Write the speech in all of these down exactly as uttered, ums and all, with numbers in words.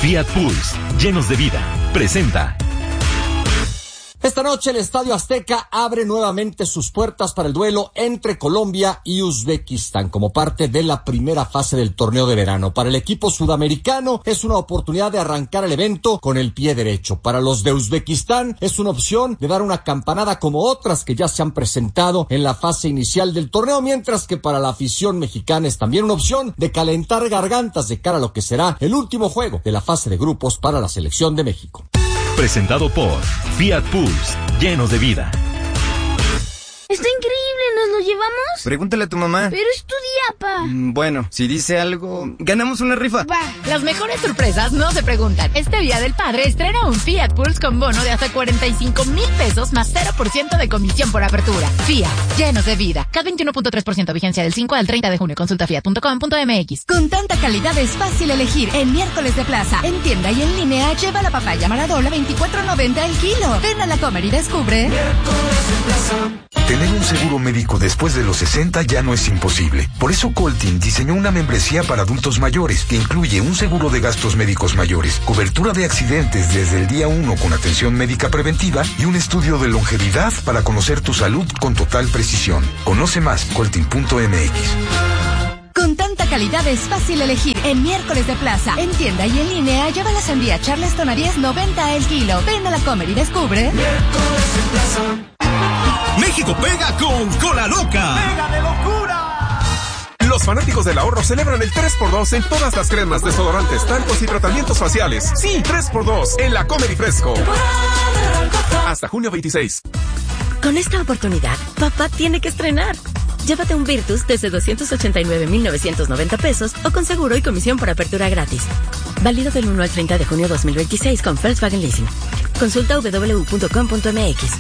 Fiat Pulse, llenos de vida, presenta. Esta noche el Estadio Azteca abre nuevamente sus puertas para el duelo entre Colombia y Uzbekistán como parte de la primera fase del torneo de verano. Para el equipo sudamericano es una oportunidad de arrancar el evento con el pie derecho. Para los de Uzbekistán es una opción de dar una campanada como otras que ya se han presentado en la fase inicial del torneo, mientras que para la afición mexicana es también una opción de calentar gargantas de cara a lo que será el último juego de la fase de grupos para la selección de México. Presentado por Fiat Pulse, llenos de vida. Está increíble, ¿nos lo llevamos? Pregúntale a tu mamá. Pero es tu día, pa. Mm, bueno, si dice algo, ganamos una rifa. Va. Las mejores sorpresas no se preguntan. Este Día del Padre estrena un Fiat Pulse con bono de hasta cuarenta y cinco mil pesos más cero por ciento de comisión por apertura. Fiat, llenos de vida. C A T veintiuno punto tres por ciento vigencia del cinco al treinta de junio. Consulta fiat punto com punto m x. Con tanta calidad es fácil elegir en miércoles de plaza. En tienda y en línea lleva la papaya Maradola veinticuatro noventa el kilo. Ven a la Comer y descubre. Miércoles de plaza. Tener un seguro médico después de los sesenta ya no es imposible. Por eso Coltin diseñó una membresía para adultos mayores que incluye un seguro de gastos médicos mayores, cobertura de accidentes desde el día uno con atención médica preventiva y un estudio de longevidad para conocer tu salud con total precisión. Conoce más, coltin punto m x. Con tanta calidad es fácil elegir en miércoles de plaza. En tienda y en línea lleva la sandía Charleston a diez noventa el kilo. Ven a la Comer y descubre. Miércoles de plaza. México pega con Cola Loca. ¡Pega de locura! Los fanáticos del ahorro celebran el tres por dos en todas las cremas, desodorantes, talcos y tratamientos faciales. Sí, tres por dos en la Comer y Fresco. Hasta junio veintiséis. Con esta oportunidad, papá tiene que estrenar. Llévate un Virtus desde doscientos ochenta y nueve mil novecientos noventa pesos o con seguro y comisión por apertura gratis. Válido del uno al treinta de junio dos mil veintiséis con Volkswagen Leasing. Consulta doble u doble u doble u punto com punto m x.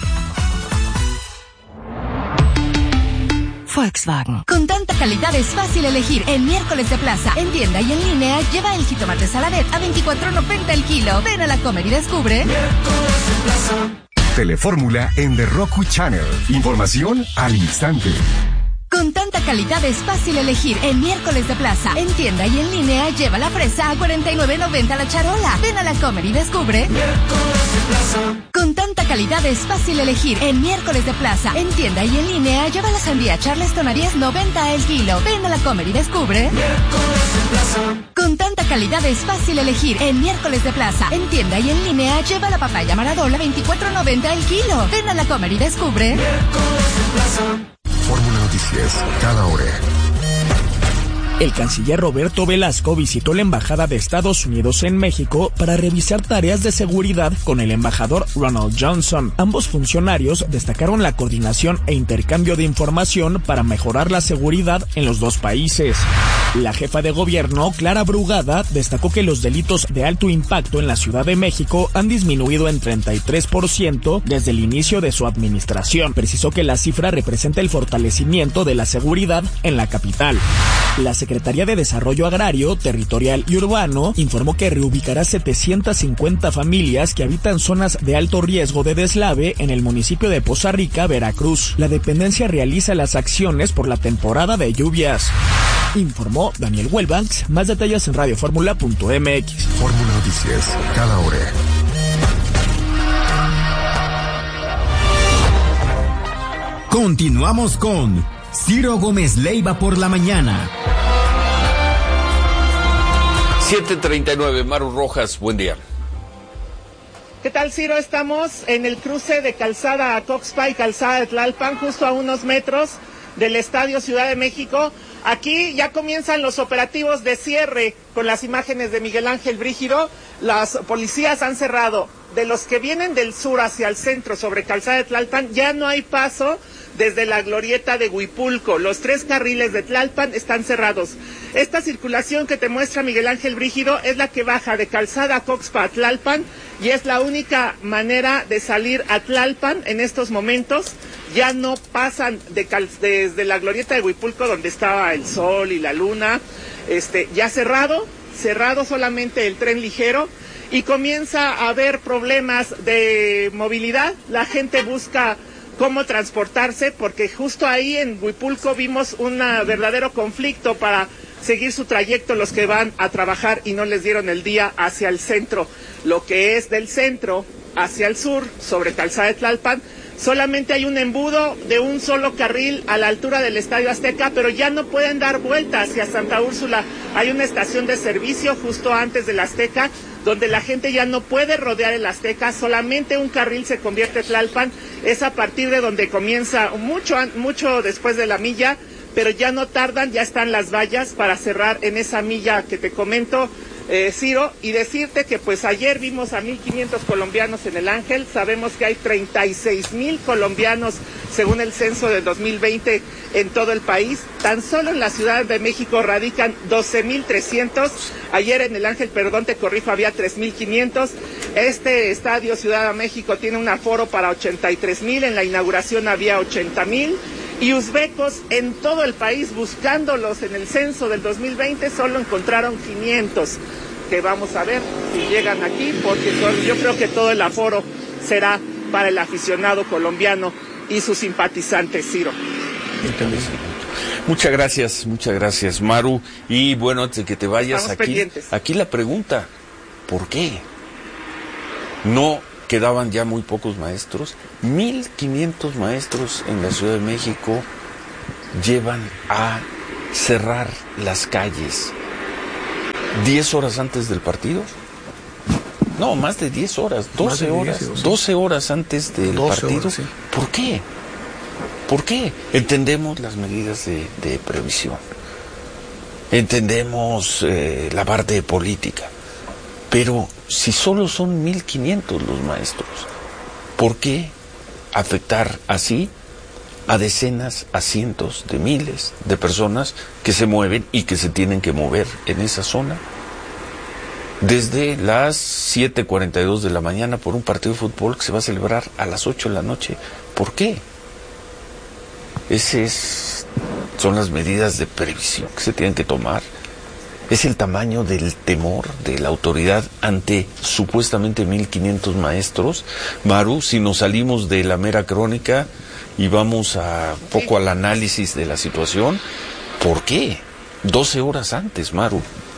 Volkswagen. Con tanta calidad es fácil elegir en miércoles de plaza. En tienda y en línea lleva el jitomate Saladet a veinticuatro noventa el kilo. Ven a la Comer y descubre. Miércoles de plaza. Telefórmula en The Roku Channel. Información al instante. Con tanta calidad es fácil elegir en miércoles de plaza. En tienda y en línea lleva la fresa a cuarenta y nueve noventa la charola. Ven a la Comer y descubre. Miércoles de plaza. Con tanta calidad es fácil elegir en miércoles de plaza. En tienda y en línea lleva la sandía Charleston a diez noventa el kilo. Ven a la Comer y descubre. Miércoles de plaza. Con tanta calidad es fácil elegir en miércoles de plaza. En tienda y en línea lleva la papaya Maradola veinticuatro noventa el kilo. Ven a la Comer y descubre. Miércoles de plaza. Fórmula Noticias, cada hora. El canciller Roberto Velasco visitó la Embajada de Estados Unidos en México para revisar tareas de seguridad con el embajador Ronald Johnson. Ambos funcionarios destacaron la coordinación e intercambio de información para mejorar la seguridad en los dos países. La jefa de gobierno, Clara Brugada, destacó que los delitos de alto impacto en la Ciudad de México han disminuido en treinta y tres por ciento desde el inicio de su administración. Precisó que la cifra representa el fortalecimiento de la seguridad en la capital. La Secretaría de Desarrollo Agrario, Territorial y Urbano informó que reubicará setecientas cincuenta familias que habitan zonas de alto riesgo de deslave en el municipio de Poza Rica, Veracruz. La dependencia realiza las acciones por la temporada de lluvias. Informó Daniel Huelbanks. Más detalles en radioformula punto m x. Fórmula Noticias, cada hora. Continuamos con Ciro Gómez Leiva por la mañana. siete treinta y nueve, Maru Rojas, buen día. ¿Qué tal, Ciro? Estamos en el cruce de Calzada Coxpa y Calzada de Tlalpan, justo a unos metros del Estadio Ciudad de México. Aquí ya comienzan los operativos de cierre con las imágenes de Miguel Ángel Brígido. Las policías han cerrado. De los que vienen del sur hacia el centro sobre Calzada de Tlalpan, ya no hay paso desde la glorieta de Huipulco. Los tres carriles de Tlalpan están cerrados. Esta circulación que te muestra Miguel Ángel Brígido es la que baja de Calzada Coxpa a Tlalpan y es la única manera de salir a Tlalpan en estos momentos. Ya no pasan de cal- desde la glorieta de Huipulco, donde estaba el sol y la luna, este, ya cerrado, cerrado solamente el tren ligero, y comienza a haber problemas de movilidad. La gente busca cómo transportarse, porque justo ahí en Huipulco vimos un verdadero conflicto para seguir su trayecto los que van a trabajar y no les dieron el día hacia el centro. Lo que es del centro hacia el sur, sobre Calzada de Tlalpan, solamente hay un embudo de un solo carril a la altura del Estadio Azteca, pero ya no pueden dar vuelta hacia Santa Úrsula. Hay una estación de servicio justo antes del Azteca, donde la gente ya no puede rodear el Azteca, solamente un carril se convierte en Tlalpan. Es a partir de donde comienza, mucho, mucho después de la milla, pero ya no tardan, ya están las vallas para cerrar en esa milla que te comento, eh, Ciro, y decirte que pues ayer vimos a mil quinientos colombianos en el Ángel. Sabemos que hay treinta y seis mil colombianos según el censo del dos mil veinte en todo el país. Tan solo en la Ciudad de México radican doce mil trescientos. Ayer en el Ángel, perdón, te corrijo, había tres mil quinientos. Este estadio Ciudad de México tiene un aforo para ochenta y tres mil. En la inauguración había ochenta mil. Y uzbecos en todo el país, buscándolos en el censo del dos mil veinte, solo encontraron quinientos, que vamos a ver si llegan aquí, porque son, yo creo que todo el aforo será para el aficionado colombiano y sus simpatizantes, Ciro. Muchas gracias, muchas gracias, Maru. Y bueno, antes de que te vayas, aquí, aquí la pregunta, ¿por qué? No quedaban ya muy pocos maestros. mil quinientos maestros en la Ciudad de México llevan a cerrar las calles diez horas antes del partido. No, más de diez horas, doce horas, doce horas antes del partido. Horas, sí. ¿Por qué? ¿Por qué? Entendemos las medidas de, de previsión, entendemos eh, la parte de política, pero si solo son mil quinientos los maestros, ¿por qué afectar así a decenas, a cientos de miles de personas que se mueven y que se tienen que mover en esa zona? Desde las siete cuarenta y dos de la mañana por un partido de fútbol que se va a celebrar a las ocho de la noche. ¿Por qué? Esas son las medidas de previsión que se tienen que tomar. Es el tamaño del temor de la autoridad ante supuestamente mil quinientos maestros. Maru, si nos salimos de la mera crónica y vamos a poco al análisis de la situación, ¿por qué? doce horas antes, Maru.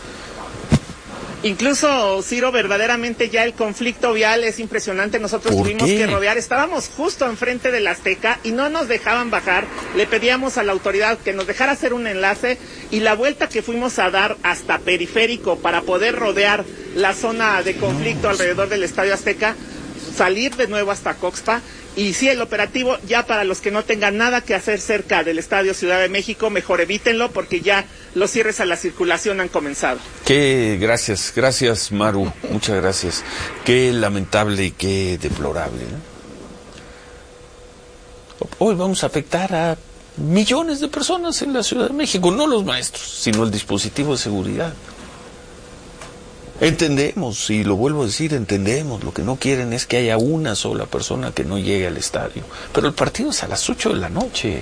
Incluso, Ciro, verdaderamente ya el conflicto vial es impresionante. Nosotros tuvimos qué? que rodear, estábamos justo enfrente del Azteca y no nos dejaban bajar. Le pedíamos a la autoridad que nos dejara hacer un enlace, y la vuelta que fuimos a dar hasta Periférico para poder rodear la zona de conflicto no. alrededor del Estadio Azteca, salir de nuevo hasta Coxpa. Y sí, el operativo, ya para los que no tengan nada que hacer cerca del Estadio Ciudad de México, mejor evítenlo, porque ya los cierres a la circulación han comenzado. Qué gracias, gracias, Maru, muchas gracias. Qué lamentable y qué deplorable, ¿no? Hoy vamos a afectar a millones de personas en la Ciudad de México, no los maestros, sino el dispositivo de seguridad. Entendemos, y lo vuelvo a decir, entendemos, lo que no quieren es que haya una sola persona que no llegue al estadio. Pero el partido es a las ocho de la noche.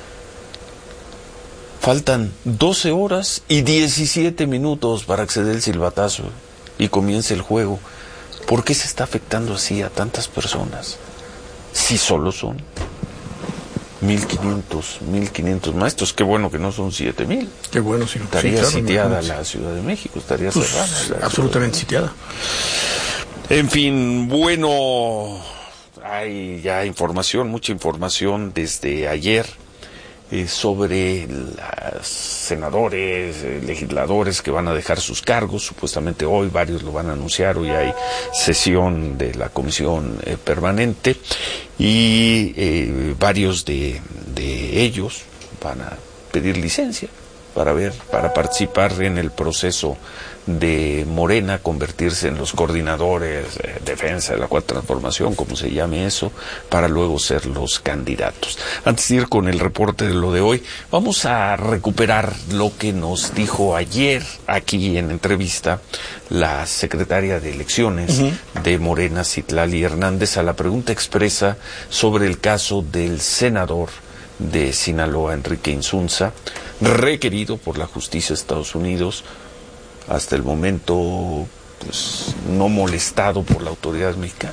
Faltan doce horas y diecisiete minutos para que se dé el silbatazo y comience el juego. ¿Por qué se está afectando así a tantas personas? Si solo son mil quinientos, mil quinientos maestros. Qué bueno que no son siete mil. Qué bueno, sí. Estaría sí, claro, sitiada la Ciudad de México, estaría pues, cerrada. Absolutamente sitiada. En fin, bueno, hay ya información, mucha información desde ayer eh, sobre los senadores, eh, legisladores que van a dejar sus cargos. Supuestamente hoy varios lo van a anunciar. Hoy hay sesión de la comisión eh, permanente y eh, varios de, de ellos van a pedir licencia para ver, para participar en el proceso de Morena, convertirse en los coordinadores de defensa de la Cuarta Transformación, como se llame eso, para luego ser los candidatos. Antes de ir con el reporte de lo de hoy, vamos a recuperar lo que nos dijo ayer aquí en entrevista la secretaria de Elecciones uh-huh. de Morena, Citlali Hernández, a la pregunta expresa sobre el caso del senador de Sinaloa, Enrique Insunza, requerido por la justicia de Estados Unidos, hasta el momento pues no molestado por la autoridad mexicana.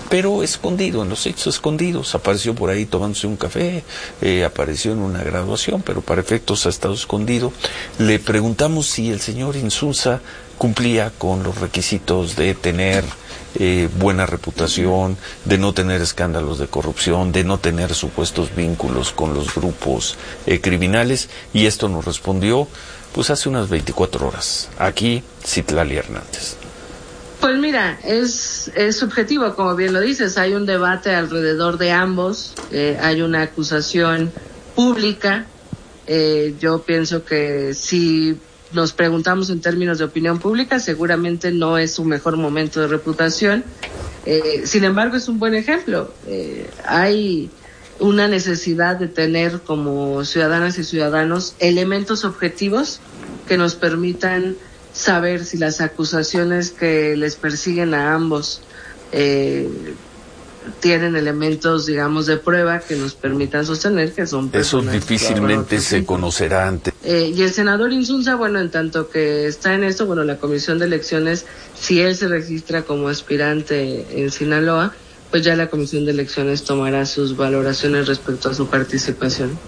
pero escondido, en los hechos escondidos. Apareció por ahí tomándose un café, eh, apareció en una graduación, pero para efectos ha estado escondido. Le preguntamos si el señor Insunza cumplía con los requisitos de tener eh, buena reputación, de no tener escándalos de corrupción, de no tener supuestos vínculos con los grupos eh, criminales, y esto nos respondió pues hace unas veinticuatro horas. Aquí, Citlali Hernández. Pues mira, es, es subjetivo, como bien lo dices, hay un debate alrededor de ambos, eh, hay una acusación pública, eh, yo pienso que si nos preguntamos en términos de opinión pública, seguramente no es su mejor momento de reputación, eh, sin embargo es un buen ejemplo, eh, hay una necesidad de tener como ciudadanas y ciudadanos elementos objetivos que nos permitan saber si las acusaciones que les persiguen a ambos eh, tienen elementos, digamos, de prueba que nos permitan sostener que son personas. Eso difícilmente se conocerá antes. Eh, y el senador Insunza, bueno, en tanto que está en esto, bueno, la Comisión de Elecciones, si él se registra como aspirante en Sinaloa, pues ya la Comisión de Elecciones tomará sus valoraciones respecto a su participación.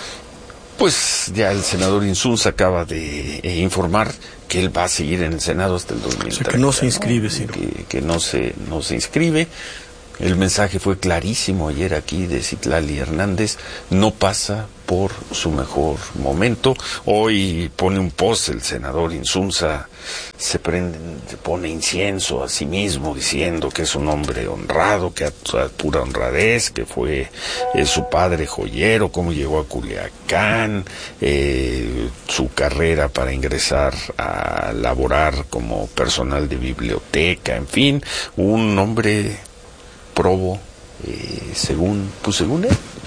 Pues ya el senador Insunza acaba de eh, informar que él va a seguir en el Senado hasta el dos mil treinta. O sea, que no se inscribe, ¿no? sí. Que, que no se, no se inscribe. El mensaje fue clarísimo ayer aquí de Citlali Hernández, no pasa por su mejor momento. Hoy pone un post el senador Insunza, se prende, se pone incienso a sí mismo diciendo que es un hombre honrado, que a pura honradez, que fue eh, su padre joyero, cómo llegó a Culiacán, eh, su carrera para ingresar a laborar como personal de biblioteca, en fin, un hombre probo, eh, según, pues según él,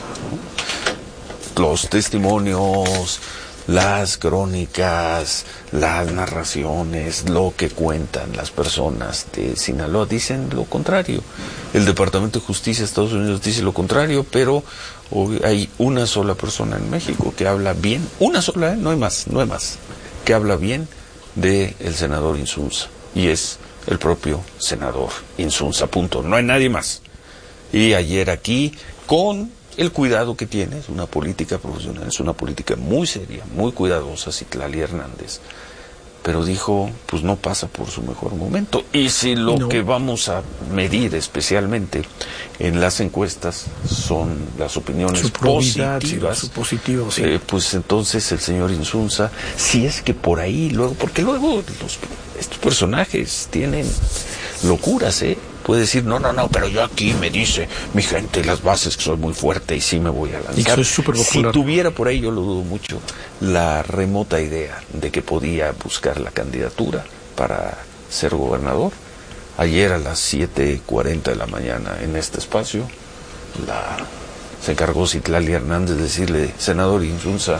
¿no? Los testimonios, las crónicas, las narraciones, lo que cuentan las personas de Sinaloa dicen lo contrario. El Departamento de Justicia de Estados Unidos dice lo contrario, pero hoy hay una sola persona en México que habla bien, una sola, ¿eh? no hay más, no hay más, que habla bien de el senador Insunza, y es el propio senador Insunza, punto. No hay nadie más. Y ayer aquí, con el cuidado que tiene, es una política profesional, es una política muy seria, muy cuidadosa, Citlali Hernández, pero dijo, pues no pasa por su mejor momento. Y si lo no. que vamos a medir especialmente en las encuestas son las opiniones su probidad, positivas, sí, su positivo, sí. eh, pues entonces el señor Insunza, si es que por ahí, luego, porque luego los, estos personajes tienen locuras, ¿eh? Puede decir, no, no, no, pero yo aquí me dice mi gente las bases que soy muy fuerte y sí me voy a lanzar. Y que soy súper popular. Si tuviera por ahí, yo lo dudo mucho, la remota idea de que podía buscar la candidatura para ser gobernador. Ayer a las siete cuarenta de la mañana en este espacio, la, se encargó Citlali Hernández de decirle, senador Insunza,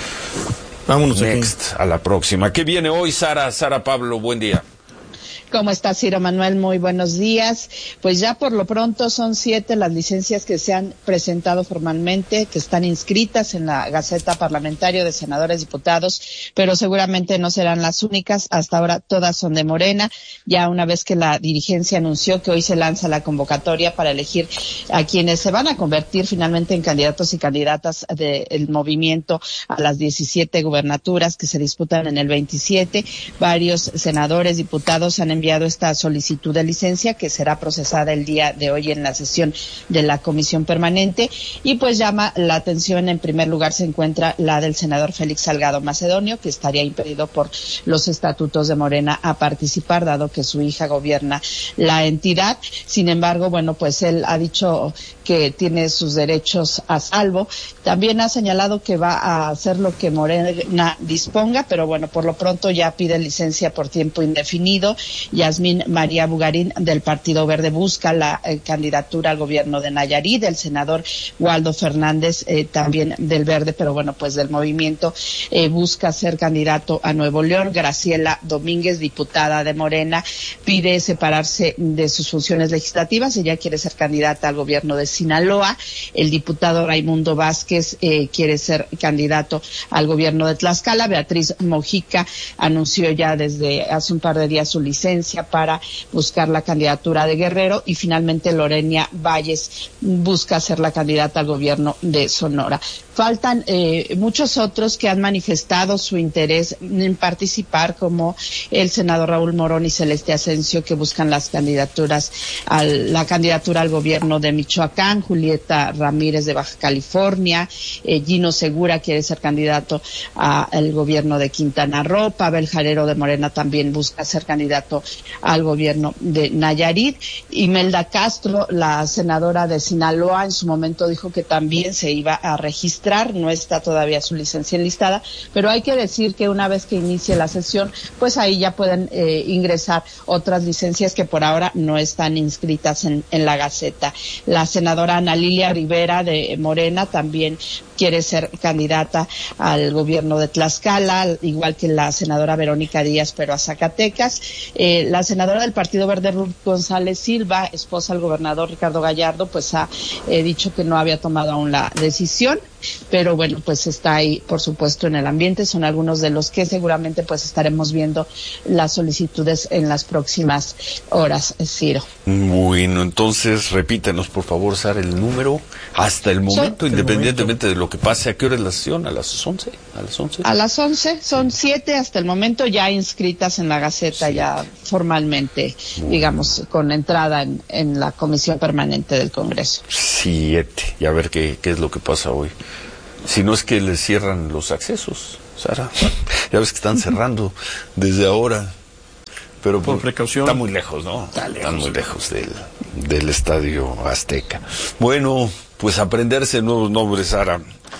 vámonos next, aquí. A la próxima. ¿Qué viene hoy, Sara? Sara Pablo, buen día. ¿Cómo está, Ciro Manuel? Muy buenos días. Pues ya por lo pronto son siete las licencias que se han presentado formalmente, que están inscritas en la Gaceta Parlamentaria de Senadores Diputados, pero seguramente no serán las únicas. Hasta ahora todas son de Morena. Ya una vez que la dirigencia anunció que hoy se lanza la convocatoria para elegir a quienes se van a convertir finalmente en candidatos y candidatas del movimiento a las diecisiete gubernaturas que se disputan en el veintisiete, varios senadores, diputados han enviado esta solicitud de licencia que será procesada el día de hoy en la sesión de la Comisión Permanente, y pues llama la atención, en primer lugar se encuentra la del senador Félix Salgado Macedonio, que estaría impedido por los estatutos de Morena a participar, dado que su hija gobierna la entidad. Sin embargo, bueno, pues él ha dicho que tiene sus derechos a salvo. También ha señalado que va a hacer lo que Morena disponga, pero bueno, por lo pronto ya pide licencia por tiempo indefinido. Yasmín María Bugarín del Partido Verde busca la eh, candidatura al gobierno de Nayarit, el senador Waldo Fernández eh, también del Verde, pero bueno, pues del movimiento eh, busca ser candidato a Nuevo León. Graciela Domínguez, diputada de Morena, pide separarse de sus funciones legislativas, ella quiere ser candidata al gobierno de Sinaloa. El diputado Raimundo Vázquez eh, quiere ser candidato al gobierno de Tlaxcala. Beatriz Mojica anunció ya desde hace un par de días su licencia licencia para buscar la candidatura de Guerrero, y finalmente Lorena Valles busca ser la candidata al gobierno de Sonora. Faltan eh, muchos otros que han manifestado su interés en participar, como el senador Raúl Morón y Celeste Asensio, que buscan las candidaturas a la candidatura al gobierno de Michoacán, Julieta Ramírez de Baja California, eh, Gino Segura quiere ser candidato al gobierno de Quintana Roo, Pavel Jarero de Morena también busca ser candidato al gobierno de Nayarit, Imelda Castro, la senadora de Sinaloa, en su momento dijo que también se iba a registrar. No está todavía su licencia enlistada, pero hay que decir que una vez que inicie la sesión, pues ahí ya pueden eh, ingresar otras licencias que por ahora no están inscritas en, en la Gaceta. La senadora Ana Lilia Rivera de Morena también quiere ser candidata al gobierno de Tlaxcala, igual que la senadora Verónica Díaz, pero a Zacatecas. Eh, la senadora del Partido Verde, Ruth González Silva, esposa del gobernador Ricardo Gallardo, pues ha eh, dicho que no había tomado aún la decisión, pero bueno, pues está ahí, por supuesto, en el ambiente. Son algunos de los que seguramente pues estaremos viendo las solicitudes en las próximas horas, Ciro. Bueno, entonces repítanos, por favor, Sara, el número hasta el momento, so, independientemente de lo que pase. ¿A qué hora es la sesión? ¿A las once? ¿A las once? A las once, son siete hasta el momento ya inscritas en la Gaceta, sí. Ya formalmente, bueno, digamos, con entrada en, en la Comisión Permanente del Congreso. Siete, y a ver qué, qué es lo que pasa hoy. Si no es que les cierran los accesos, Sara. Ya ves que están cerrando desde ahora. Pero por precaución. Está muy lejos, ¿no? Está lejos. Están muy lejos del, del Estadio Azteca. Bueno, pues aprenderse nuevos nombres, Sara.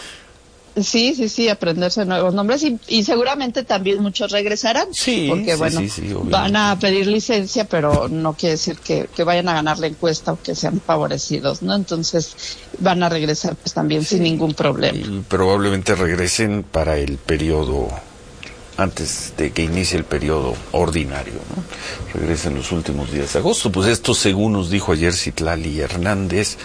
Sí, sí, sí, aprenderse nuevos nombres y, y seguramente también muchos regresarán. Sí, porque sí, bueno, sí, sí, van a pedir licencia, pero no quiere decir que, que vayan a ganar la encuesta o que sean favorecidos, ¿no? Entonces van a regresar pues también sí, sin ningún problema. Y probablemente regresen para el periodo, antes de que inicie el periodo ordinario, ¿no? Regresen los últimos días de agosto. Pues esto, según nos dijo ayer Citlali Hernández,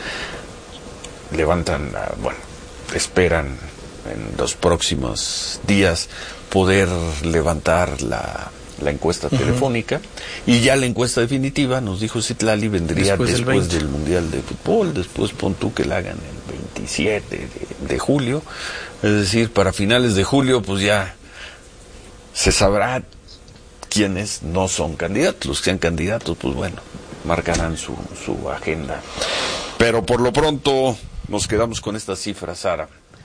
levantan, bueno, esperan en los próximos días poder levantar la, la encuesta uh-huh. telefónica, y ya la encuesta definitiva, nos dijo Citlali, vendría después, después del, del Mundial de Fútbol. Después pon tú que la hagan el veintisiete de, de julio, es decir, para finales de julio pues ya se sabrá quiénes no son candidatos. Los que sean candidatos, pues bueno, marcarán su, su agenda. Pero por lo pronto nos quedamos con estas cifras, Sara.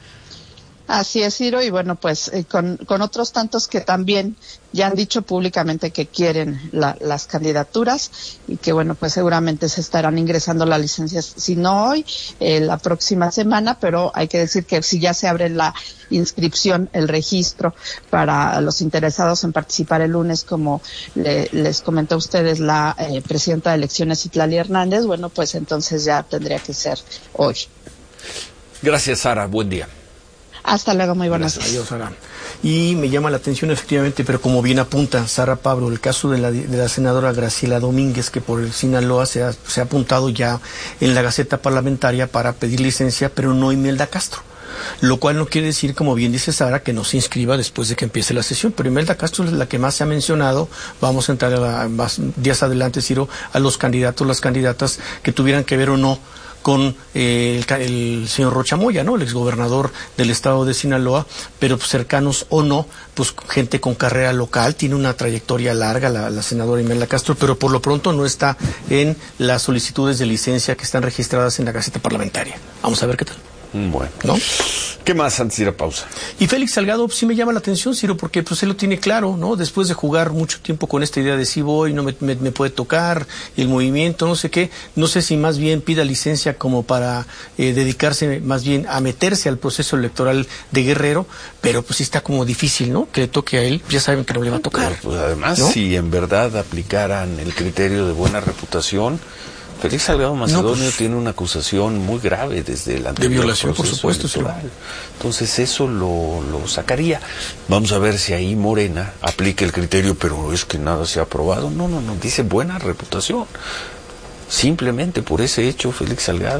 Así es, Ciro, y bueno, pues eh, con, con otros tantos que también ya han dicho públicamente que quieren la, las candidaturas, y que bueno, pues seguramente se estarán ingresando las licencias, si no hoy, eh, la próxima semana, pero hay que decir que si ya se abre la inscripción, el registro para los interesados en participar el lunes, como le, les comentó a ustedes la eh, presidenta de elecciones, Citlali Hernández, bueno, pues entonces ya tendría que ser hoy. Gracias, Sara, buen día. Hasta luego, muy buenas noches. Adiós, Sara. Y me llama la atención efectivamente, pero como bien apunta Sara Pablo, el caso de la, de la senadora Graciela Domínguez, que por el Sinaloa se ha, se ha apuntado ya en la Gaceta Parlamentaria para pedir licencia, pero no Imelda Castro. Lo cual no quiere decir, como bien dice Sara, que no se inscriba después de que empiece la sesión, pero Imelda Castro es la que más se ha mencionado. Vamos a entrar a la, más, días adelante, Ciro, a los candidatos, las candidatas que tuvieran que ver o no con eh, el, el señor Rocha Moya, ¿no? El exgobernador del estado de Sinaloa, pero pues, cercanos o no, pues gente con carrera local, tiene una trayectoria larga la, la senadora Imelda Castro, pero por lo pronto no está en las solicitudes de licencia que están registradas en la Gaceta Parlamentaria. Vamos a ver qué tal. Bueno, ¿no? ¿Qué más antes de ir a pausa? Y Félix Salgado sí me llama la atención, Ciro, porque pues él lo tiene claro, ¿no? Después de jugar mucho tiempo con esta idea de si voy, no me, me, me puede tocar, el movimiento, no sé qué, no sé si más bien pida licencia como para eh, dedicarse más bien a meterse al proceso electoral de Guerrero, pero pues sí está como difícil, ¿no? Que le toque a él, ya saben que no le va a tocar. Pero, pues además, ¿no? Si en verdad aplicaran el criterio de buena reputación, Félix Salgado Macedonio no, pues, tiene una acusación muy grave desde el anterior de violación, por supuesto, electoral. Sí. Entonces eso lo, lo sacaría. Vamos a ver si ahí Morena aplica el criterio, pero es que nada se ha aprobado. No, no, no, dice buena reputación. Simplemente por ese hecho, Félix Salgado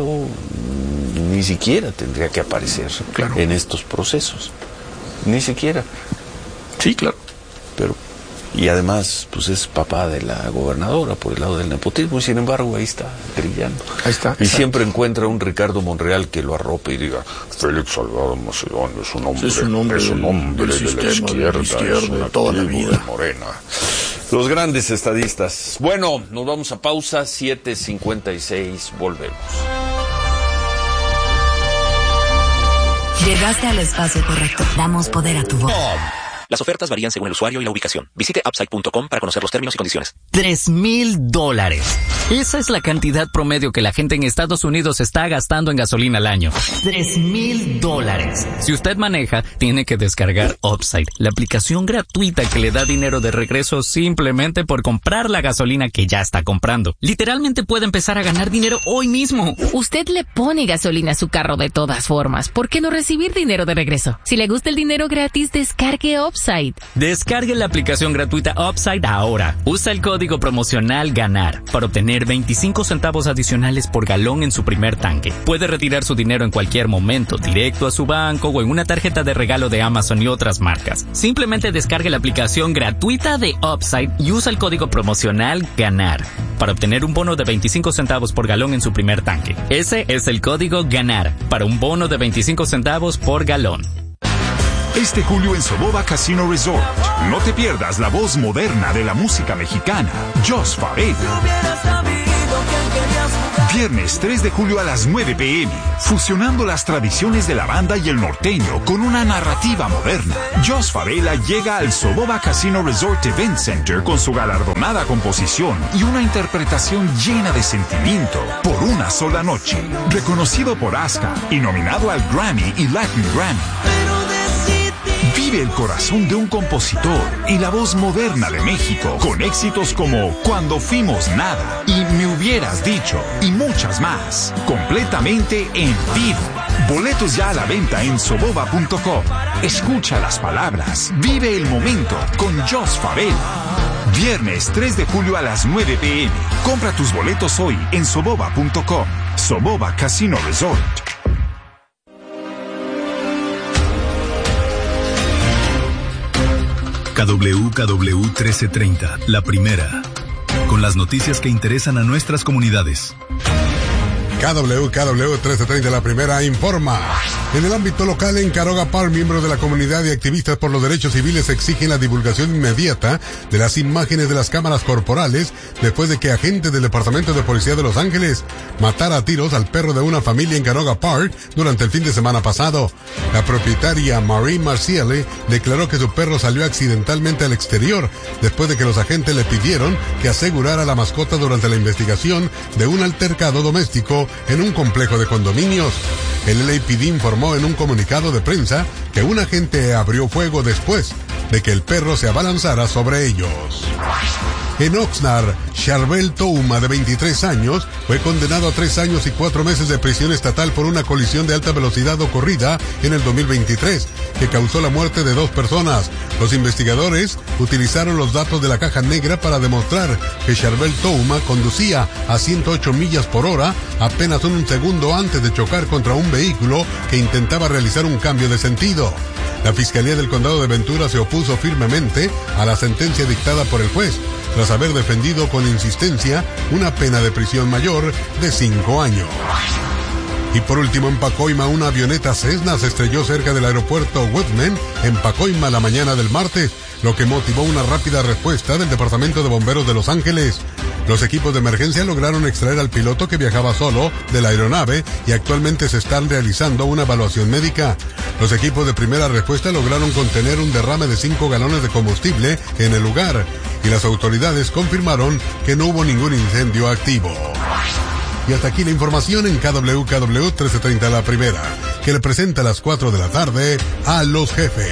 ni siquiera tendría que aparecer claro. en estos procesos. Ni siquiera. Sí, claro. Pero Y además, pues es papá de la gobernadora por el lado del nepotismo, y sin embargo ahí está brillando. Ahí está. Y exacto. Siempre encuentra un Ricardo Monreal que lo arrope y diga, Félix Salgado Macedonio es un hombre, es un hombre, es un hombre del, de, del la sistema, izquierda, de, la izquierda, es un de toda la vida. De Morena. Los grandes estadistas. Bueno, nos vamos a pausa, siete cincuenta y seis, volvemos. Llegaste al espacio correcto. Damos poder a tu voz. Las ofertas varían según el usuario y la ubicación. Visite upside punto com para conocer los términos y condiciones. Tres mil dólares. Esa es la cantidad promedio que la gente en Estados Unidos está gastando en gasolina al año. Tres mil dólares. Si usted maneja, tiene que descargar Upside, la aplicación gratuita que le da dinero de regreso simplemente por comprar la gasolina que ya está comprando. Literalmente puede empezar a ganar dinero hoy mismo. Usted le pone gasolina a su carro de todas formas. ¿Por qué no recibir dinero de regreso? Si le gusta el dinero gratis, descargue Upside. Upside. Descargue la aplicación gratuita Upside ahora. Usa el código promocional GANAR para obtener veinticinco centavos adicionales por galón en su primer tanque. Puede retirar su dinero en cualquier momento, directo a su banco o en una tarjeta de regalo de Amazon y otras marcas. Simplemente descargue la aplicación gratuita de Upside y usa el código promocional GANAR para obtener un bono de veinticinco centavos por galón en su primer tanque. Ese es el código GANAR para un bono de veinticinco centavos por galón. Este julio en Soboba Casino Resort, no te pierdas la voz moderna de la música mexicana, Jos Favela. Viernes tres de julio a las nueve pe eme, fusionando las tradiciones de la banda y el norteño con una narrativa moderna. Jos Favela llega al Soboba Casino Resort Event Center con su galardonada composición y una interpretación llena de sentimiento por una sola noche. Reconocido por ASCA y nominado al Grammy y Latin Grammy. Vive el corazón de un compositor y la voz moderna de México, con éxitos como Cuando Fuimos Nada y Me Hubieras Dicho, y muchas más, completamente en vivo. Boletos ya a la venta en soboba punto com. Escucha las palabras, vive el momento con Jos Favela. Viernes tres de julio a las nueve pe eme. Compra tus boletos hoy en soboba punto com. Soboba Casino Resort. K W K W trece treinta, la primera, con las noticias que interesan a nuestras comunidades. K W K W trece treinta, la primera, informa. En el ámbito local, en Caroga Park, miembros de la comunidad y activistas por los derechos civiles exigen la divulgación inmediata de las imágenes de las cámaras corporales después de que agentes del Departamento de Policía de Los Ángeles matara a tiros al perro de una familia en Caroga Park durante el fin de semana pasado. La propietaria Marie Marciale declaró que su perro salió accidentalmente al exterior después de que los agentes le pidieron que asegurara a la mascota durante la investigación de un altercado doméstico en un complejo de condominios. El L A P D informó en un comunicado de prensa que un agente abrió fuego después de que el perro se abalanzara sobre ellos. En Oxnard, Charbel Touma, de veintitrés años, fue condenado a tres años y cuatro meses de prisión estatal por una colisión de alta velocidad ocurrida en el dos mil veintitrés, que causó la muerte de dos personas. Los investigadores utilizaron los datos de la caja negra para demostrar que Charbel Touma conducía a ciento ocho millas por hora apenas un segundo antes de chocar contra un vehículo que intentaba realizar un cambio de sentido. La Fiscalía del Condado de Ventura se opuso firmemente a la sentencia dictada por el juez, tras haber defendido con insistencia una pena de prisión mayor de cinco años. Y por último, en Pacoima, una avioneta Cessna se estrelló cerca del aeropuerto Whitman en Pacoima la mañana del martes, lo que motivó una rápida respuesta del Departamento de Bomberos de Los Ángeles. Los equipos de emergencia lograron extraer al piloto que viajaba solo de la aeronave y actualmente se están realizando una evaluación médica. Los equipos de primera respuesta lograron contener un derrame de cinco galones de combustible en el lugar y las autoridades confirmaron que no hubo ningún incendio activo. Y hasta aquí la información en K W K W trece treinta, la primera, que le presenta a las cuatro de la tarde a los jefes.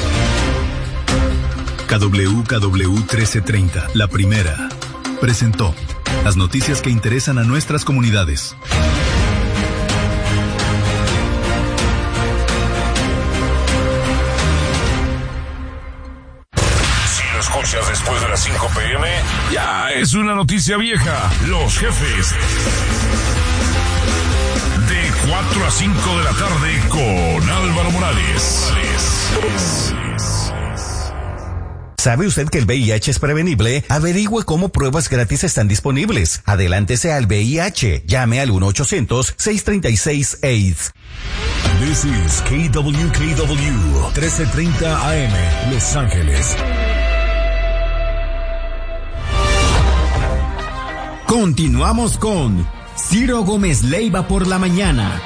K W K W trece treinta, la primera, presentó las noticias que interesan a nuestras comunidades. Si lo escuchas después de las cinco pe eme, ya es una noticia vieja. Los jefes. De cuatro a cinco de la tarde con Álvaro Morales. ¿Sabe usted que el V I H es prevenible? Averigüe cómo pruebas gratis están disponibles. Adelántese al V I H. Llame al uno ochocientos, seiscientos treinta y seis, AIDS. This is K W K W, trece treinta A M, Los Ángeles. Continuamos con Ciro Gómez Leiva por la mañana.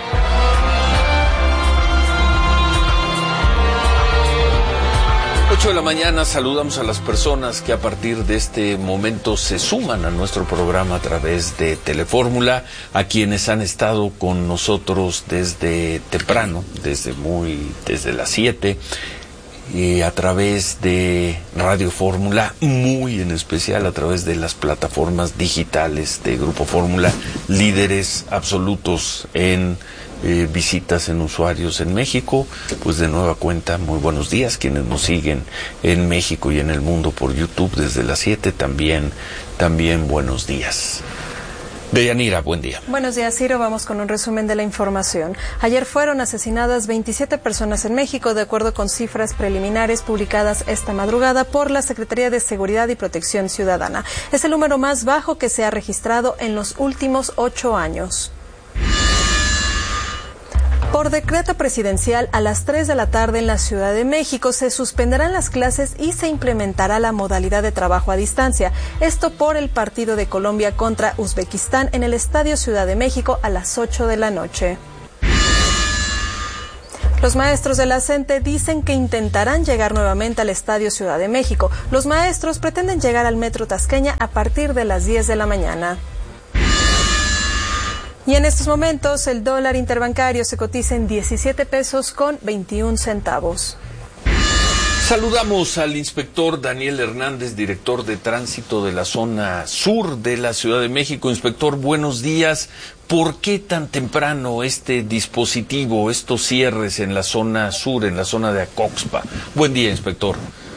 ocho de la mañana, saludamos a las personas que a partir de este momento se suman a nuestro programa a través de Telefórmula, a quienes han estado con nosotros desde temprano, desde muy, desde las siete, y a través de Radio Fórmula, muy en especial a través de las plataformas digitales de Grupo Fórmula, líderes absolutos en Eh, visitas en usuarios en México. Pues de nueva cuenta, muy buenos días quienes nos siguen en México y en el mundo por YouTube desde las siete, también, también buenos días. Deyanira, buen día. Buenos días, Ciro. Vamos con un resumen de la información. Ayer fueron asesinadas veintisiete personas en México, de acuerdo con cifras preliminares publicadas esta madrugada por la Secretaría de Seguridad y Protección Ciudadana. Es el número más bajo que se ha registrado en los últimos ocho años. Por decreto presidencial, a las tres de la tarde en la Ciudad de México se suspenderán las clases y se implementará la modalidad de trabajo a distancia. Esto por el partido de Colombia contra Uzbekistán en el Estadio Ciudad de México a las ocho de la noche. Los maestros de la CENTE dicen que intentarán llegar nuevamente al Estadio Ciudad de México. Los maestros pretenden llegar al Metro Tasqueña a partir de las diez de la mañana. Y en estos momentos el dólar interbancario se cotiza en diecisiete pesos con veintiún centavos. Saludamos al inspector Daniel Hernández, director de tránsito de la zona sur de la Ciudad de México. Inspector, buenos días. ¿Por qué tan temprano este dispositivo, estos cierres en la zona sur, en la zona de Acoxpa? Buen día, inspector.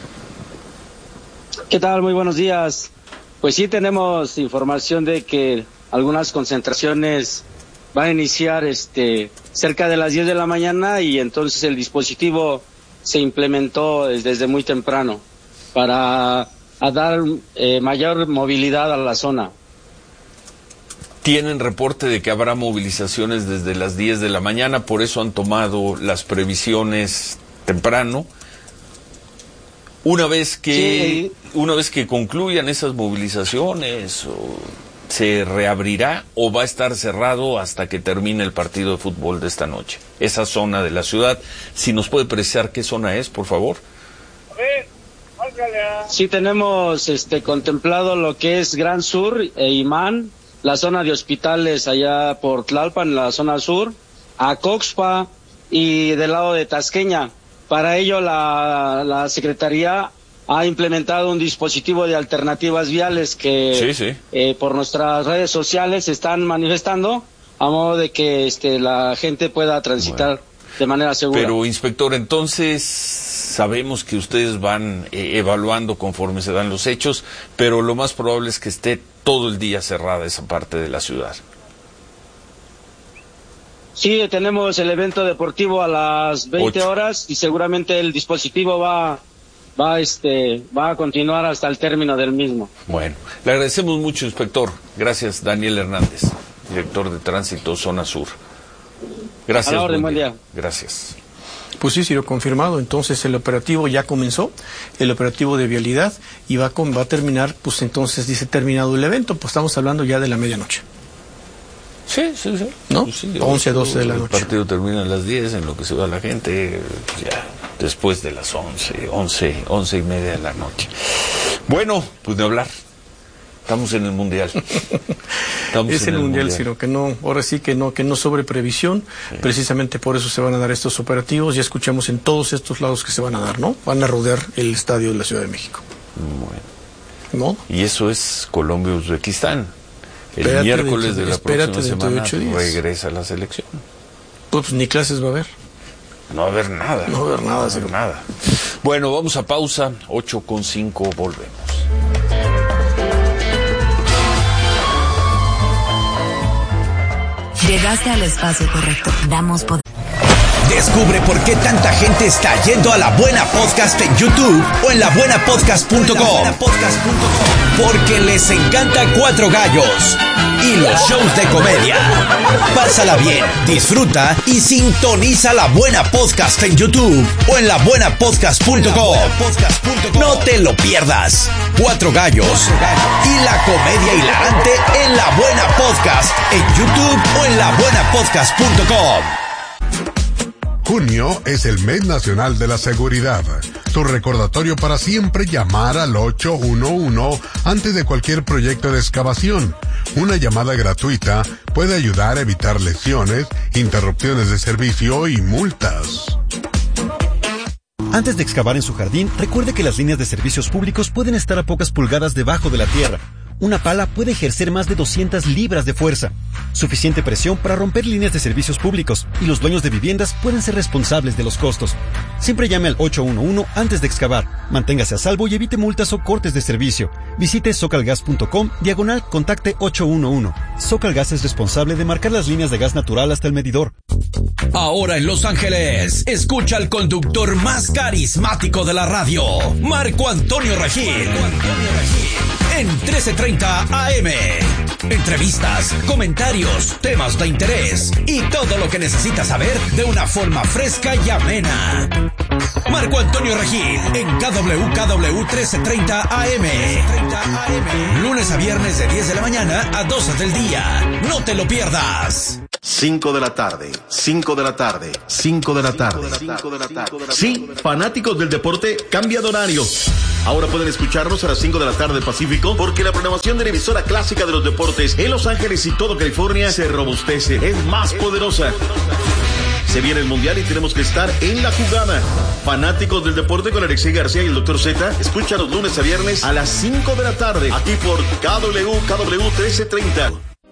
¿Qué tal? Muy buenos días. Pues sí, tenemos información de que algunas concentraciones van a iniciar este cerca de las diez de la mañana y entonces el dispositivo se implementó desde muy temprano para a dar eh, mayor movilidad a la zona. Tienen reporte de que habrá movilizaciones desde las diez de la mañana, por eso han tomado las previsiones temprano. Una vez que, sí. una vez que concluyan esas movilizaciones, o ¿se reabrirá o va a estar cerrado hasta que termine el partido de fútbol de esta noche? Esa zona de la ciudad, si nos puede precisar qué zona es, por favor. Sí, tenemos este contemplado lo que es Gran Sur e Imán, la zona de hospitales allá por Tlalpan, la zona sur, Acoxpa y del lado de Tasqueña. Para ello la, la Secretaría ha implementado un dispositivo de alternativas viales que sí, sí. Eh, por nuestras redes sociales se están manifestando a modo de que este, la gente pueda transitar bueno. de manera segura. Pero, inspector, entonces sabemos que ustedes van eh, evaluando conforme se dan los hechos, pero lo más probable es que esté todo el día cerrada esa parte de la ciudad. Sí, tenemos el evento deportivo a las veinte Ocho. horas y seguramente el dispositivo va va este va a continuar hasta el término del mismo. Bueno, le agradecemos mucho, inspector. Gracias, Daniel Hernández, director de Tránsito Zona Sur. Gracias. A la orden, buen día. Gracias. Pues sí, sí, lo confirmado. Entonces el operativo ya comenzó, el operativo de vialidad, y va, con, va a terminar, pues entonces dice terminado el evento, pues estamos hablando ya de la medianoche. Sí, sí, sí. ¿No? Pues sí, once, doce de la noche. El partido termina a las diez, en lo que se va la gente, ya después de las once, once, once y media de la noche. Bueno, pues de hablar. Estamos en el Mundial. Estamos es en el, el mundial, mundial, sino que no, ahora sí que no, que no sobre previsión. Sí. Precisamente por eso se van a dar estos operativos. Ya escuchamos en todos estos lados que se van a dar, ¿no? Van a rodear el estadio de la Ciudad de México. Bueno. ¿No? Y eso es Colombia-Uzbekistán. El espérate miércoles de, de la próxima semana regresa la selección. Pues, pues ni clases va a haber. No va a haber nada. No va a haber nada. No va a haber nada. Bueno, vamos a pausa. ocho con cinco, volvemos. Llegaste al espacio correcto. Damos poder. Descubre por qué tanta gente está yendo a La Buena Podcast en YouTube o en la buena podcast punto com. Porque les encanta Cuatro Gallos y los shows de comedia. Pásala bien, disfruta y sintoniza La Buena Podcast en YouTube o en la buena podcast punto com. No te lo pierdas. Cuatro Gallos y la comedia hilarante en La Buena Podcast en YouTube o en la buena podcast punto com. Junio es el mes nacional de la seguridad. Tu recordatorio para siempre llamar al ocho uno uno antes de cualquier proyecto de excavación. Una llamada gratuita puede ayudar a evitar lesiones, interrupciones de servicio y multas. Antes de excavar en su jardín, recuerde que las líneas de servicios públicos pueden estar a pocas pulgadas debajo de la tierra. Una pala puede ejercer más de doscientas libras de fuerza, suficiente presión para romper líneas de servicios públicos, y los dueños de viviendas pueden ser responsables de los costos. Siempre llame al ocho uno uno antes de excavar. Manténgase a salvo y evite multas o cortes de servicio. Visite socalgas punto com, diagonal contacte ocho uno uno. Socalgas es responsable de marcar las líneas de gas natural hasta el medidor. Ahora en Los Ángeles, escucha al conductor más carismático de la radio, Marco Antonio Regil. En trece treinta A M. Entrevistas, comentarios, temas de interés y todo lo que necesitas saber de una forma fresca y amena. Marco Antonio Regil en K W K W trece treinta A M. Lunes a viernes de diez de la mañana a doce del día. No te lo pierdas. cinco de la tarde, cinco de la tarde, cinco de la tarde. Sí, fanáticos del deporte, cambia de horario. Ahora pueden escucharnos a las cinco de la tarde Pacífico, porque la programación de la emisora clásica de los deportes en Los Ángeles y todo California se robustece, es más poderosa. Se viene el Mundial y tenemos que estar en la jugada. Fanáticos del deporte con Alexei García y el doctor Z, escucha los lunes a viernes a las cinco de la tarde, aquí por K W K W trece treinta.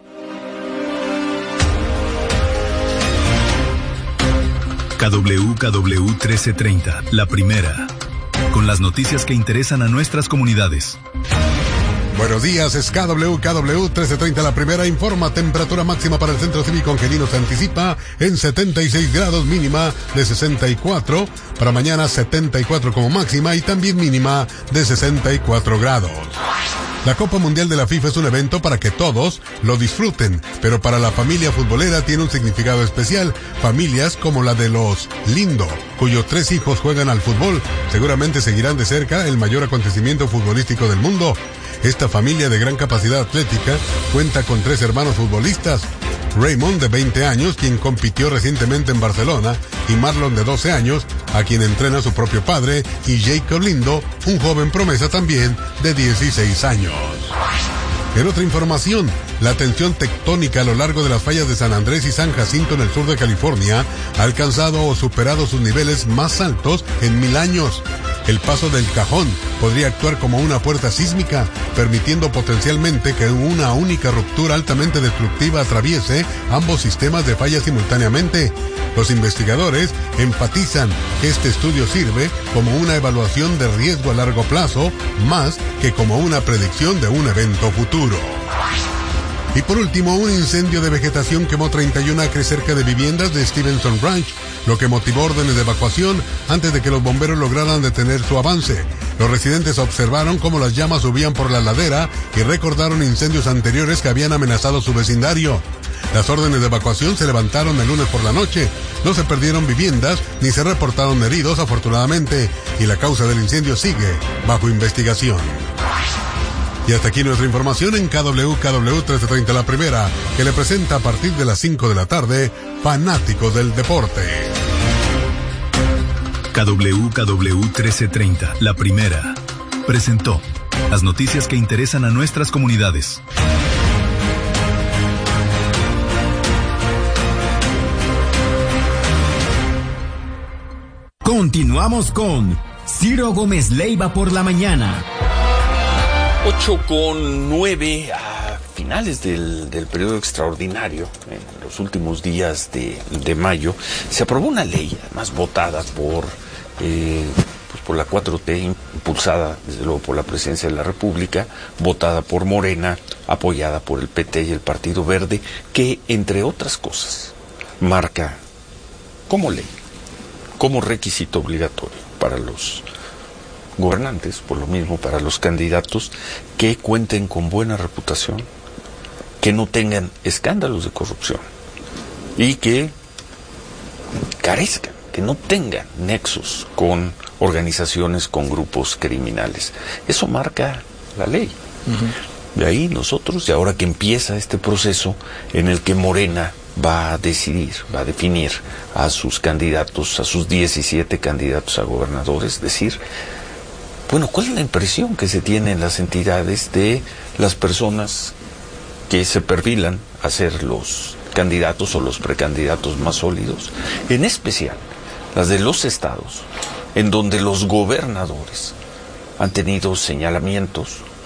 K W K W trece treinta, la primera, con las noticias que interesan a nuestras comunidades. Buenos días, es K W K W trece treinta, la primera informa. Temperatura máxima para el Centro Cívico Angelino se anticipa en setenta y seis grados, mínima de sesenta y cuatro. Para mañana setenta y cuatro como máxima y también mínima de sesenta y cuatro grados. La Copa Mundial de la FIFA es un evento para que todos lo disfruten, pero para la familia futbolera tiene un significado especial. Familias como la de los Lindo, cuyos tres hijos juegan al fútbol, seguramente seguirán de cerca el mayor acontecimiento futbolístico del mundo. Esta familia de gran capacidad atlética cuenta con tres hermanos futbolistas: Raymond, de veinte años, quien compitió recientemente en Barcelona, y Marlon, de doce años, a quien entrena su propio padre, y Jacob Lindo, un joven promesa también de dieciséis años. En otra información, la tensión tectónica a lo largo de las fallas de San Andrés y San Jacinto en el sur de California ha alcanzado o superado sus niveles más altos en mil años. El paso del Cajón podría actuar como una puerta sísmica, permitiendo potencialmente que una única ruptura altamente destructiva atraviese ambos sistemas de fallas simultáneamente. Los investigadores enfatizan que este estudio sirve como una evaluación de riesgo a largo plazo, más que como una predicción de un evento futuro. Y por último, un incendio de vegetación quemó treinta y un acres cerca de viviendas de Stevenson Ranch, lo que motivó órdenes de evacuación antes de que los bomberos lograran detener su avance. Los residentes observaron cómo las llamas subían por la ladera y recordaron incendios anteriores que habían amenazado su vecindario. Las órdenes de evacuación se levantaron el lunes por la noche. No se perdieron viviendas ni se reportaron heridos, afortunadamente, y la causa del incendio sigue bajo investigación. Y hasta aquí nuestra información en K W K W trece treinta, la primera, que le presenta a partir de las cinco de la tarde, Fanáticos del Deporte. K W K W trece treinta, la primera, presentó las noticias que interesan a nuestras comunidades. Continuamos con Ciro Gómez Leiva por la mañana. ocho con nueve, a finales del, del periodo extraordinario, en los últimos días de, de mayo, se aprobó una ley, además votada por, eh, pues por la cuatro T, impulsada desde luego por la Presidencia de la República, votada por Morena, apoyada por el P T y el Partido Verde, que entre otras cosas marca como ley como requisito obligatorio para los gobernantes, por lo mismo para los candidatos, que cuenten con buena reputación, que no tengan escándalos de corrupción y que carezcan, que no tengan nexos con organizaciones, con grupos criminales. Eso marca la ley. Uh-huh. De ahí nosotros, y ahora que empieza este proceso en el que Morena va a decidir, va a definir a sus candidatos, a sus diecisiete candidatos a gobernadores, decir, bueno, ¿cuál es la impresión que se tiene en las entidades de las personas que se perfilan a ser los candidatos o los precandidatos más sólidos? En especial, las de los estados, en donde los gobernadores han tenido señalamientos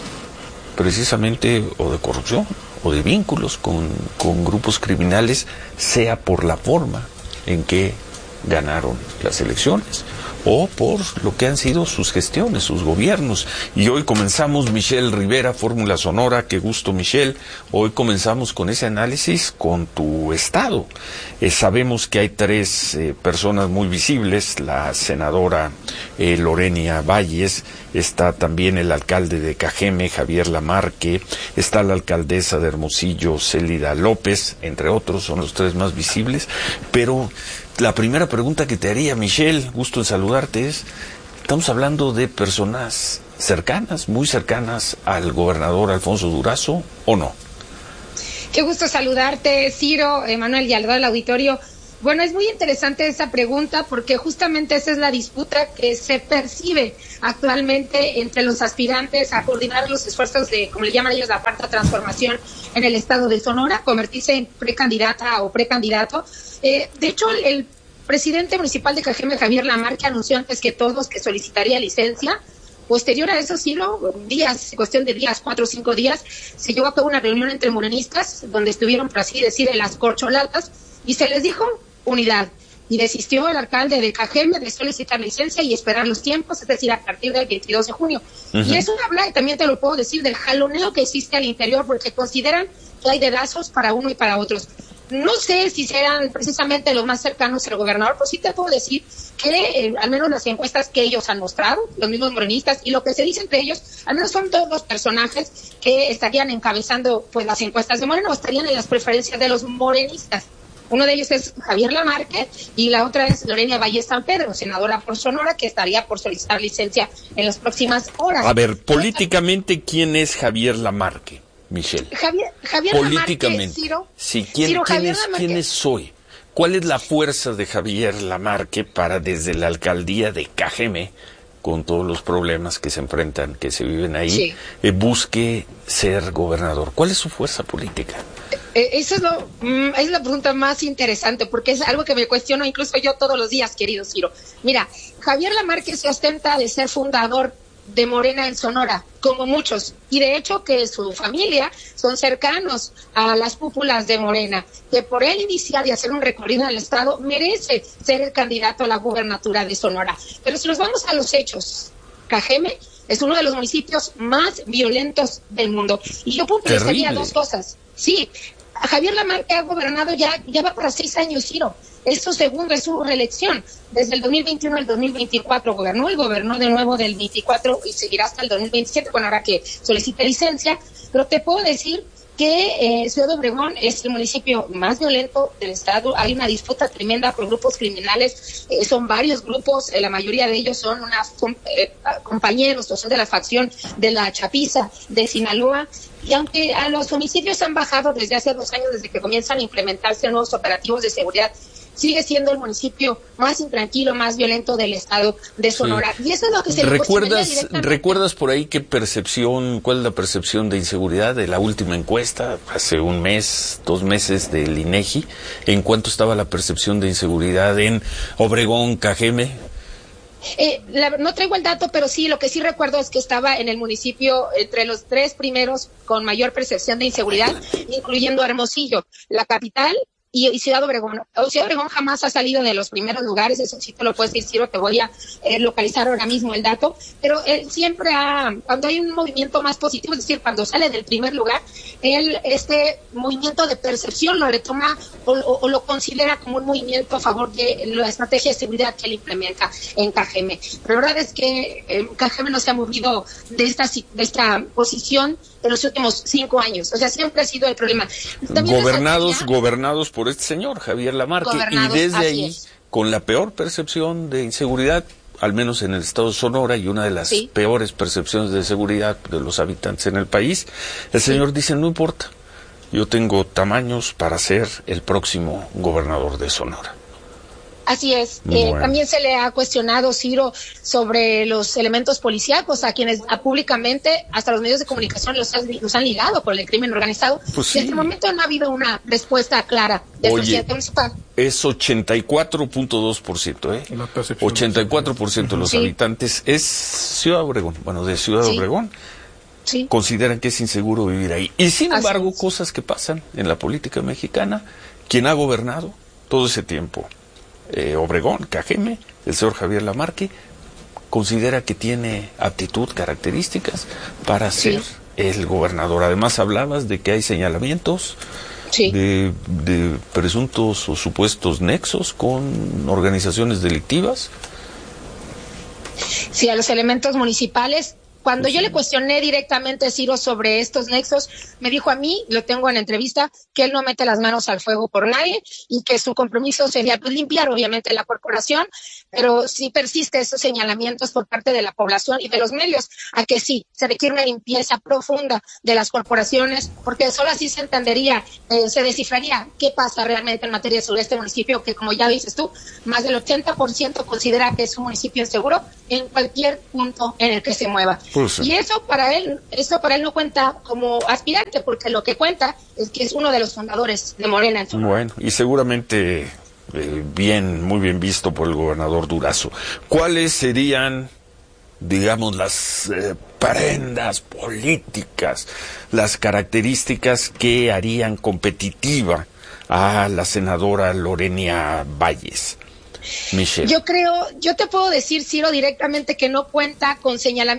precisamente o de corrupción o de vínculos con, con grupos criminales, sea por la forma en que ganaron las elecciones o por lo que han sido sus gestiones, sus gobiernos. Y hoy comenzamos, Michelle Rivera, Fórmula Sonora, qué gusto, Michelle. Hoy comenzamos con ese análisis con tu estado. Eh, sabemos que hay tres eh, personas muy visibles, la senadora eh, Lorena Valles, está también el alcalde de Cajeme, Javier Lamarque, está la alcaldesa de Hermosillo, Célida López, entre otros, son los tres más visibles, pero la primera pregunta que te haría, Michelle, gusto en saludarte, es, estamos hablando de personas cercanas, muy cercanas al gobernador Alfonso Durazo, ¿o no? Qué gusto saludarte, Ciro, Emanuel, y al del auditorio. Bueno, es muy interesante esa pregunta porque justamente esa es la disputa que se percibe actualmente entre los aspirantes a coordinar los esfuerzos de, como le llaman ellos, la cuarta transformación en el estado de Sonora, convertirse en precandidata o precandidato. Eh, de hecho, el, el presidente municipal de Cajeme, Javier Lamarque, anunció antes que todos que solicitaría licencia. Posterior a eso, sí, días, cuestión de días, cuatro o cinco días, se llevó a cabo una reunión entre morenistas, donde estuvieron, por así decir, en las corcholatas, y se les dijo unidad. Y desistió el alcalde de Cajeme de solicitar licencia y esperar los tiempos, es decir, a partir del veintidós de junio. Uh-huh. Y eso habla, y también te lo puedo decir, del jaloneo que existe al interior, porque consideran que hay dedazos para uno y para otros. No sé si serán precisamente los más cercanos al gobernador, pero sí te puedo decir que eh, al menos las encuestas que ellos han mostrado, los mismos morenistas, y lo que se dice entre ellos, al menos son todos los personajes que estarían encabezando pues las encuestas de Morena o estarían en las preferencias de los morenistas. Uno de ellos es Javier Lamarque y la otra es Lorena Valles San Pedro, senadora por Sonora, que estaría por solicitar licencia en las próximas horas. A ver, políticamente, ¿quién es Javier Lamarque, Michelle? Javier, Javier políticamente, Lamarque, Ciro, sí, ¿quién, Ciro, ¿quién, Javier es, Lamarque. ¿quién es hoy? ¿Cuál es la fuerza de Javier Lamarque para desde la alcaldía de Cajeme, con todos los problemas que se enfrentan, que se viven ahí, sí. eh, busque ser gobernador? ¿Cuál es su fuerza política? Eh, eso es lo, mm, es la pregunta más interesante, porque es algo que me cuestiono incluso yo todos los días, querido Ciro. Mira, Javier Lamarque se ostenta de ser fundador de Morena en Sonora, como muchos, y de hecho que su familia son cercanos a las cúpulas de Morena, que por él iniciar y hacer un recorrido en el estado merece ser el candidato a la gubernatura de Sonora. Pero si nos vamos a los hechos, Cajeme es uno de los municipios más violentos del mundo, y yo puntualizaría dos cosas. Sí, Javier Lamarque ha gobernado ya, ya va para seis años, Ciro. Es su segundo, es su reelección. Desde el dos mil veintiuno al dos mil veinticuatro gobernó, y gobernó de nuevo del veinticuatro y seguirá hasta el dos mil veintisiete, bueno, ahora que solicite licencia. Pero te puedo decir que eh, Ciudad Obregón es el municipio más violento del estado. Hay una disputa tremenda por grupos criminales, eh, son varios grupos, eh, la mayoría de ellos son unas eh, compañeros o son de la facción de la Chapiza de Sinaloa. Y aunque a los homicidios han bajado desde hace dos años, desde que comienzan a implementarse nuevos operativos de seguridad, sigue siendo el municipio más intranquilo, más violento del estado de Sonora. Sí. Y eso es lo que se ¿Recuerdas, ¿Recuerdas por ahí qué percepción, cuál es la percepción de inseguridad de la última encuesta, hace un mes, dos meses del INEGI? ¿En cuánto estaba la percepción de inseguridad en Obregón, Cajeme? Eh, la, no traigo el dato, pero sí, lo que sí recuerdo es que estaba en el municipio entre los tres primeros con mayor percepción de inseguridad, incluyendo Hermosillo, la capital y, y Ciudad Obregón. Ciudad Obregón jamás ha salido de los primeros lugares, eso sí te lo puedes decir, Ciro, te voy a eh, localizar ahora mismo el dato, pero él siempre ha, cuando hay un movimiento más positivo, es decir, cuando sale del primer lugar, él este movimiento de percepción lo retoma o, o, o lo considera como un movimiento a favor de la estrategia de seguridad que él implementa en K G M. Pero la verdad es que eh, K G M no se ha movido de esta, de esta posición en los últimos cinco años, o sea, siempre ha sido el problema. También gobernados, salía, gobernados por este señor, Javier Lamarque, y desde ahí, es. con la peor percepción de inseguridad, al menos en el estado de Sonora, y una de las sí. peores percepciones de seguridad de los habitantes en el país, el señor sí. dice, no importa, yo tengo tamaños para ser el próximo gobernador de Sonora. Así es. Bueno. Eh, también se le ha cuestionado, Ciro, sobre los elementos policíacos, a quienes a, públicamente, hasta los medios de comunicación, los, los han ligado por el crimen organizado. Pues sí. Y hasta el momento no ha habido una respuesta clara del Oye, presidente municipal. Es ochenta y cuatro punto dos por ciento, ¿eh? ochenta y cuatro por ciento de los sí. habitantes es Ciudad Obregón, bueno, de Ciudad sí. Obregón. Sí. Consideran que es inseguro vivir ahí. Y sin Así embargo, es. cosas que pasan en la política mexicana, quien ha gobernado todo ese tiempo, Eh, Obregón, K G M, el señor Javier Lamarque, considera que tiene aptitud, características para ser sí. el gobernador. Además hablabas de que hay señalamientos sí. de, de presuntos o supuestos nexos con organizaciones delictivas. Sí, a los elementos municipales. Cuando yo le cuestioné directamente, Ciro, sobre estos nexos, me dijo a mí, lo tengo en la entrevista, que él no mete las manos al fuego por nadie y que su compromiso sería pues, limpiar, obviamente, la corporación, pero sí persiste esos señalamientos por parte de la población y de los medios, a que sí, se requiere una limpieza profunda de las corporaciones, porque solo así se entendería, eh, se descifraría qué pasa realmente en materia sobre este municipio, que como ya dices tú, más del ochenta por ciento considera que es un municipio inseguro en cualquier punto en el que se mueva. Pues, y eso para él, eso para él no cuenta como aspirante, porque lo que cuenta es que es uno de los fundadores de Morena. En su bueno, y seguramente eh, bien, muy bien visto por el gobernador Durazo. ¿Cuáles serían, digamos, las eh, prendas políticas, las características que harían competitiva a la senadora Lorena Valles? Michelle. Yo creo, yo te puedo decir, Ciro, directamente que no cuenta con señalamientos